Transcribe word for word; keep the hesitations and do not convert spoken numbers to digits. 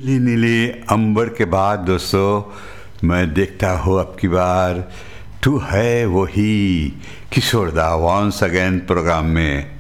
नीली नीली अंबर के बाद दोस्तों मैं देखता हूँ अब की बार तू है वही किशोर दा वंस अगेन प्रोग्राम में।